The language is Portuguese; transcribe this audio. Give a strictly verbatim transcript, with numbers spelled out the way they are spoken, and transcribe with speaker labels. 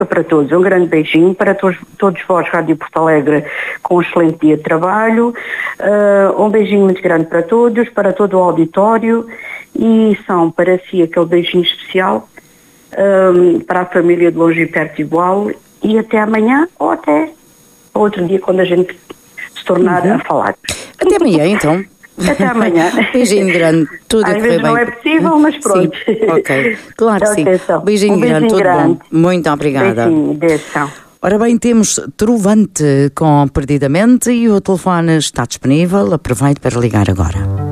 Speaker 1: para todos. Um grande beijinho para todos, todos vós, Rádio Porto Alegre, com um excelente dia de trabalho. Uh, um beijinho muito grande para todos, para todo o auditório, e são para si aquele beijinho especial, um, para a família de longe e perto igual, e até amanhã ou até outro dia quando a gente se tornar uhum. a falar.
Speaker 2: Até amanhã então.
Speaker 1: Até amanhã.
Speaker 2: Beijinho grande, tudo
Speaker 1: Às
Speaker 2: a correr
Speaker 1: vezes
Speaker 2: bem.
Speaker 1: não é possível, mas pronto.
Speaker 2: Sim, ok, claro que sim.
Speaker 1: Atenção.
Speaker 2: Beijinho,
Speaker 1: um beijinho
Speaker 2: grande, tudo
Speaker 1: grande.
Speaker 2: bom. Muito obrigada.
Speaker 1: Beijinho, atenção.
Speaker 2: Ora bem, temos Trovante com Perdidamente e o telefone está disponível. Aproveite para ligar agora.